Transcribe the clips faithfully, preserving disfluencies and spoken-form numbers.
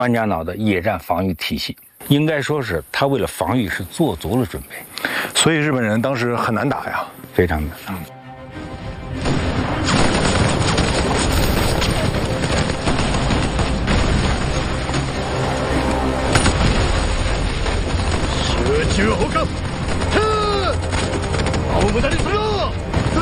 关家脑的野战防御体系，应该说是他为了防御是做足了准备， 所以日本人当时很难打呀， 非常难。嗯。 集中砲火，青無駄にするぞ！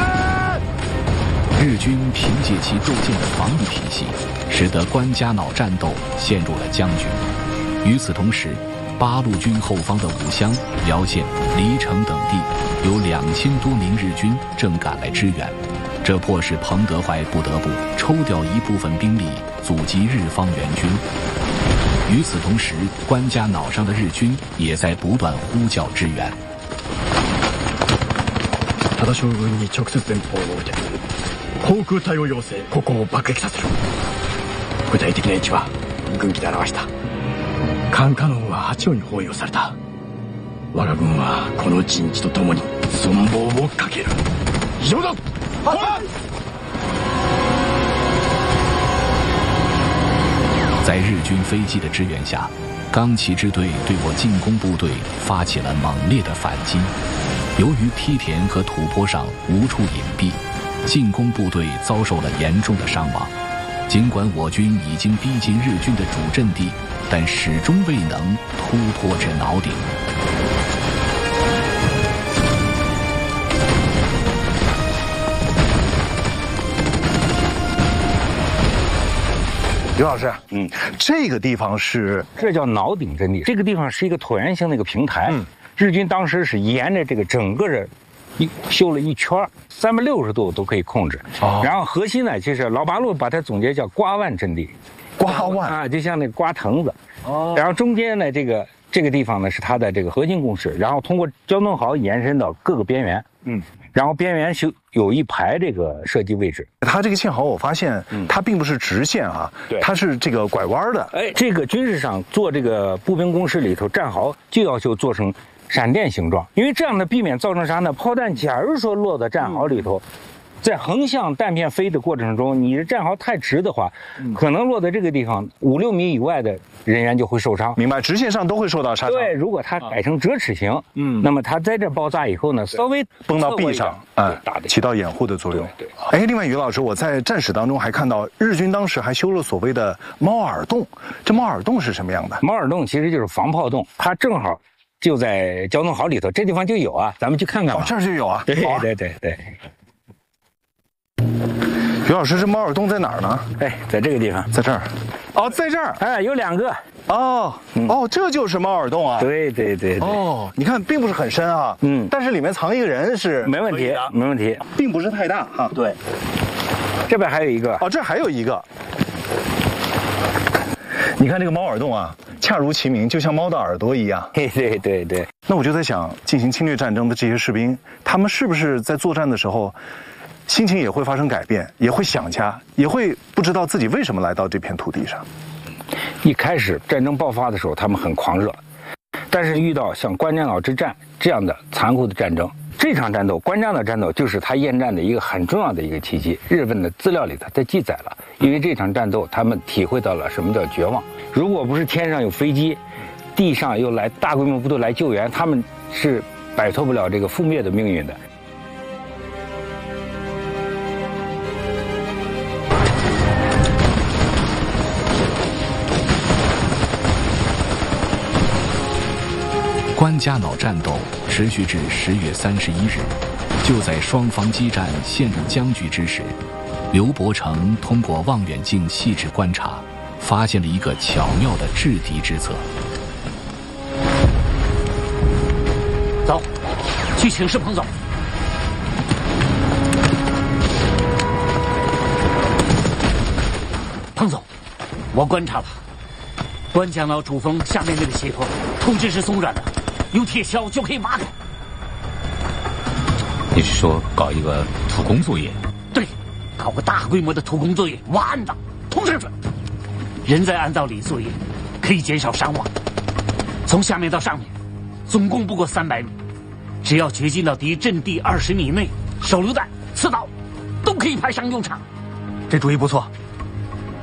日军凭借其构建的防御体系，使得关家脑战斗陷入了僵局。与此同时，八路军后方的武乡、辽县、黎城等地有两千多名日军正赶来支援，这迫使彭德怀不得不抽调一部分兵力阻击日方援军。与此同时，关家脑上的日軍也在不断呼叫支援。 多田将軍に直接電報を受け、航空隊を要請、ここを爆撃させる。具体的な位置は軍機で表した。カンカノンは八尾に包囲をされた。我が軍はこの陣地とともに存亡をかける。以上だ。はい。 在日军飞机的支援下，冈崎支队对我进攻部队发起了猛烈的反击。由于梯田和土坡上无处隐蔽，进攻部队遭受了严重的伤亡。尽管我军已经逼近日军的主阵地，但始终未能突破至脑顶。 刘老师，嗯，这个地方是这叫脑顶阵地，这个地方是一个椭圆形的一个平台。嗯，日军当时是沿着这个整个的，一修了一圈，三百六十度都可以控制。哦，然后核心呢，就是老八路把它总结叫瓜腕阵地， 瓜腕啊，就像那瓜藤子。哦，然后中间呢，这个这个地方呢是它的这个核心工事，然后通过交通壕延伸到各个边缘。嗯。然后边缘是有一排这个射击位置， 它这个堑壕我发现它并不是直线啊，对，它是这个拐弯的。 哎，这个军事上做这个步兵工事里头战壕就要求做成闪电形状，因为这样的避免造成啥呢？炮弹假如说落到战壕里头，嗯，在横向弹片飞的过程中，你的战壕太直的话，嗯，可能落在这个地方五六米以外的人员就会受伤。 明白，直线上都会受到杀伤。 对，如果它改成折尺形，嗯，那么它在这爆炸以后呢，稍微崩到壁上，嗯，起到掩护的作用。对，对。哎，另外于老师，我在战史当中还看到日军当时还修了所谓的猫耳洞，这猫耳洞是什么样的？ 猫耳洞其实就是防炮洞，它正好就在交通壕里头，这地方就有啊，咱们去看看吧。 哦，这儿就有啊。 对对对对。 于老师，这猫耳洞在哪儿呢？ 哎，在这个地方， 在这儿。哦，在这儿。 哎，有两个。 哦，嗯、哦，这就是猫耳洞啊。 对对 对, 对。 哦，你看，并不是很深啊。嗯。但是里面藏一个人是没问题，没问题， 并不是太大哈。 对。这边还有一个。 哦，这还有一个。你看这个猫耳洞啊，恰如其名，就像猫的耳朵一样。 对对对对。 那我就在想，进行侵略战争的这些士兵，他们是不是在作战的时候？心情也会发生改变，也会想家，也会不知道自己为什么来到这片土地上。 一开始战争爆发的时候，他们很狂热，但是遇到像关家脑之战这样的残酷的战争，这场战斗，关家脑战斗就是他厌战的一个很重要的一个契机。日本的资料里头它记载了，因为这场战斗，他们体会到了什么叫绝望。如果不是天上有飞机，地上又来大规模部队来救援，他们是摆脱不了这个覆灭的命运的。 关家脑战斗持续至十月三十一日，就在双方激战陷入僵局之时，刘伯承通过望远镜细致观察，发现了一个巧妙的制敌之策。 走，去请示彭总。彭总，我观察了，关家脑主峰下面那个斜坡，土质是松软的。用铁锹就可以挖开。 你是说搞一个土工作业？ 对，搞个大规模的土工作业，挖暗道，通通准。人在暗道里作业，可以减少伤亡。从下面到上面，总共不过三百米，只要掘进到敌阵地二十米内，手榴弹、刺刀都可以派上用场。 这主意不错，